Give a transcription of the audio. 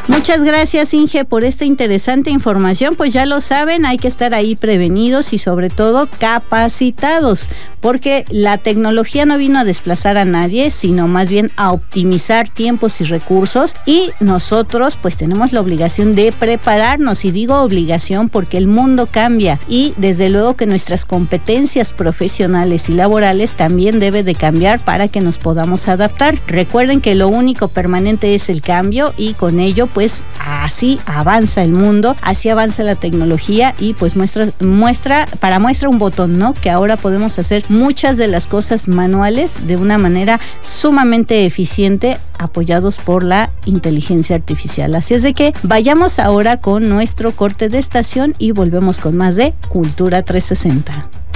Muchas gracias, Inge, por esta interesante información. Pues ya lo saben, hay que estar ahí prevenidos y sobre todo capacitados, porque la tecnología no vino a desplazar a nadie, sino más bien a optimizar tiempos y recursos, y nosotros pues tenemos la obligación de prepararnos, y digo obligación porque el mundo cambia y desde luego que nuestras competencias profesionales y laborales también debe de cambiar para que nos podamos adaptar. Recuerden que lo único permanente es el cambio, y con ello pues así avanza el mundo, así avanza la tecnología, y pues muestra un botón, ¿no? Que ahora podemos hacer muchas de las cosas manuales de una manera sumamente eficiente, apoyados por la inteligencia artificial. Así es de que vayamos ahora con nuestro corte de estación y volvemos con más de Cultura 360.